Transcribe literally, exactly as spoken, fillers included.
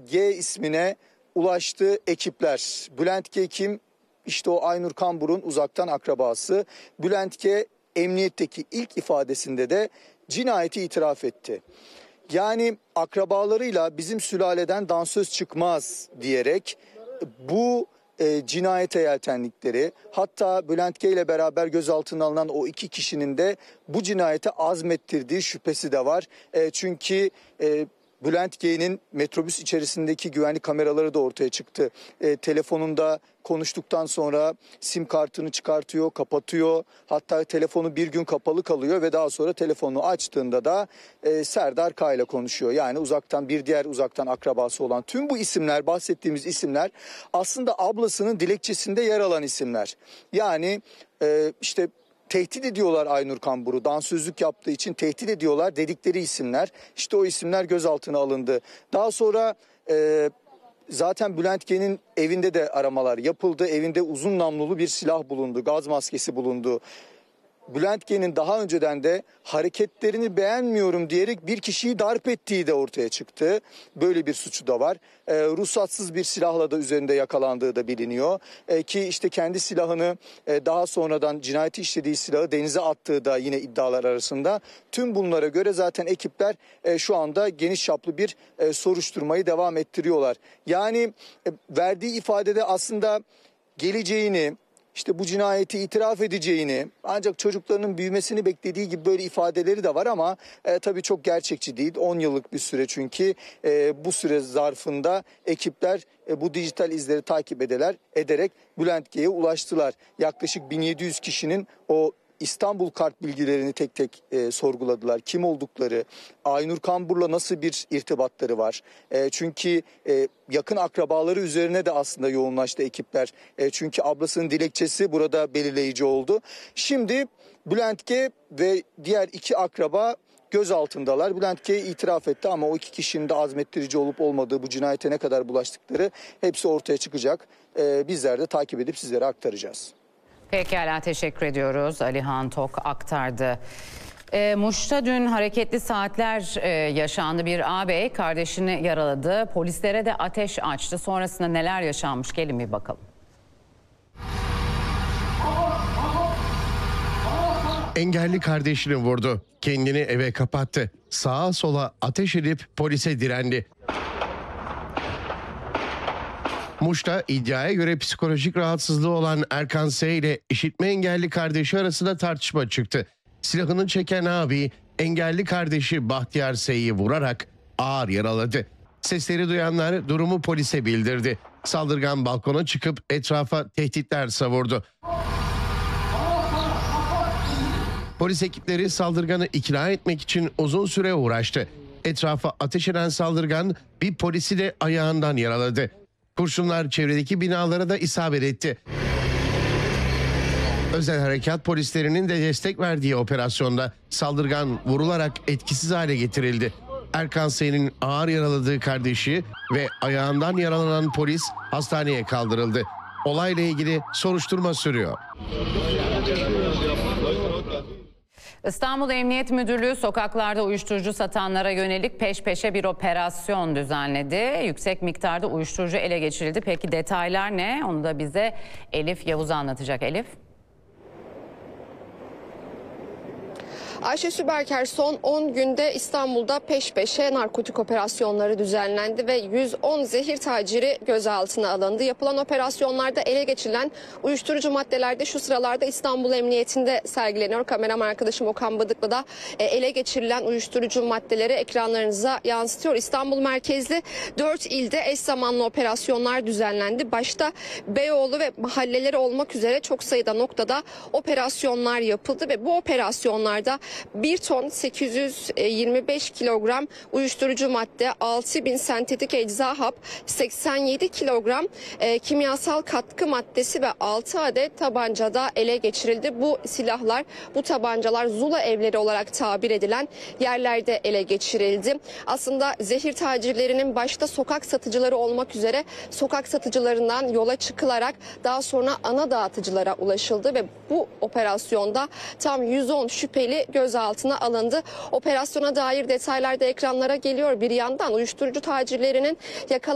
G ismine ulaştı ekipler. Bülent G kim? İşte o Aynur Kambur'un uzaktan akrabası. Bülent G emniyetteki ilk ifadesinde de cinayeti itiraf etti. Yani akrabalarıyla bizim sülaleden dansöz çıkmaz diyerek bu e, cinayete yeltendikleri, hatta Bülent G ile beraber gözaltına alınan o iki kişinin de bu cinayete azmettirdiği şüphesi de var. E, çünkü e, Bülent G'nin metrobüs içerisindeki güvenlik kameraları da ortaya çıktı. E, telefonunda konuştuktan sonra sim kartını çıkartıyor, kapatıyor. Hatta telefonu bir gün kapalı kalıyor ve daha sonra telefonunu açtığında da e, Serdar K ile konuşuyor. Yani uzaktan bir diğer uzaktan akrabası olan tüm bu isimler, bahsettiğimiz isimler aslında ablasının dilekçesinde yer alan isimler. Yani e, işte... Tehdit ediyorlar Aynur Kambur'u, dansözlük yaptığı için tehdit ediyorlar dedikleri isimler. İşte o isimler gözaltına alındı. Daha sonra e, zaten Bülent G'nin evinde de aramalar yapıldı. Evinde uzun namlulu bir silah bulundu, gaz maskesi bulundu. Bülent G'nin daha önceden de hareketlerini beğenmiyorum diyerek bir kişiyi darp ettiği de ortaya çıktı. Böyle bir suçu da var. E, ruhsatsız bir silahla da üzerinde yakalandığı da biliniyor. E, ki işte kendi silahını e, daha sonradan cinayeti işlediği silahı denize attığı da yine iddialar arasında. Tüm bunlara göre zaten ekipler e, şu anda geniş çaplı bir e, soruşturmayı devam ettiriyorlar. Yani e, verdiği ifadede aslında geleceğini, İşte bu cinayeti itiraf edeceğini, ancak çocuklarının büyümesini beklediği gibi böyle ifadeleri de var ama e, tabii çok gerçekçi değil. on yıllık bir süre çünkü e, bu süre zarfında ekipler e, bu dijital izleri takip ederler, ederek Bülent G'ye ulaştılar. Yaklaşık bin yedi yüz kişinin o İstanbul kart bilgilerini tek tek e, sorguladılar. Kim oldukları, Aynur Kambur'la nasıl bir irtibatları var? E, çünkü e, yakın akrabaları üzerine de aslında yoğunlaştı ekipler. E, çünkü ablasının dilekçesi burada belirleyici oldu. Şimdi Bülent G ve diğer iki akraba gözaltındalar. Bülent G itiraf etti ama o iki kişinin de azmettirici olup olmadığı, bu cinayete ne kadar bulaştıkları hepsi ortaya çıkacak. E, bizler de takip edip sizlere aktaracağız. Pekala, teşekkür ediyoruz. Alihan Tok aktardı. E, Muş'ta dün hareketli saatler e, yaşandı. Bir ağabey kardeşini yaraladı. Polislere de ateş açtı. Sonrasında neler yaşanmış, gelin bir bakalım. Engelli kardeşini vurdu. Kendini eve kapattı. Sağa sola ateş edip polise direndi. Muş'ta iddiaya göre psikolojik rahatsızlığı olan Erkan S. ile işitme engelli kardeşi arasında tartışma çıktı. Silahını çeken abi engelli kardeşi Bahtiyar S.'yi vurarak ağır yaraladı. Sesleri duyanlar durumu polise bildirdi. Saldırgan balkona çıkıp etrafa tehditler savurdu. Polis ekipleri saldırganı ikna etmek için uzun süre uğraştı. Etrafa ateş eden saldırgan bir polisi de ayağından yaraladı. Kurşunlar çevredeki binalara da isabet etti. Özel harekat polislerinin de destek verdiği operasyonda saldırgan vurularak etkisiz hale getirildi. Erkan S'nin ağır yaraladığı kardeşi ve ayağından yaralanan polis hastaneye kaldırıldı. Olayla ilgili soruşturma sürüyor. İstanbul Emniyet Müdürlüğü sokaklarda uyuşturucu satanlara yönelik peş peşe bir operasyon düzenledi. Yüksek miktarda uyuşturucu ele geçirildi. Peki detaylar ne? Onu da bize Elif Yavuz anlatacak. Elif. Ayşe Süberker, son on günde İstanbul'da peş peşe narkotik operasyonları düzenlendi ve yüz on zehir taciri gözaltına alındı. Yapılan operasyonlarda ele geçirilen uyuşturucu maddelerde şu sıralarda İstanbul Emniyetinde sergileniyor. Kameraman arkadaşım Okan Bıdıklı da ele geçirilen uyuşturucu maddeleri ekranlarınıza yansıtıyor. İstanbul merkezli dört ilde eş zamanlı operasyonlar düzenlendi. Başta Beyoğlu ve mahalleleri olmak üzere çok sayıda noktada operasyonlar yapıldı ve bu operasyonlarda bir ton sekiz yüz yirmi beş kilogram uyuşturucu madde, altı bin sentetik ecza hap, seksen yedi kilogram e, kimyasal katkı maddesi ve altı adet tabancada ele geçirildi. Bu silahlar, bu tabancalar Zula evleri olarak tabir edilen yerlerde ele geçirildi. Aslında zehir tacirlerinin başta sokak satıcıları olmak üzere sokak satıcılarından yola çıkılarak daha sonra ana dağıtıcılara ulaşıldı ve bu operasyonda tam yüz on şüpheli gözaltına alındı. Operasyona dair detaylar da ekranlara geliyor. Bir yandan uyuşturucu tacirlerinin yakalanması